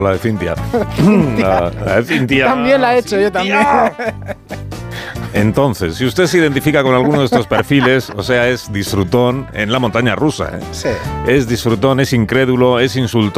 La de Cintia. La de Cintia. También la he hecho, yo también. Entonces, si usted se identifica con alguno de estos perfiles, o sea, es disfrutón en la montaña rusa, ¿eh? Sí. Es disfrutón, es incrédulo, es insultón.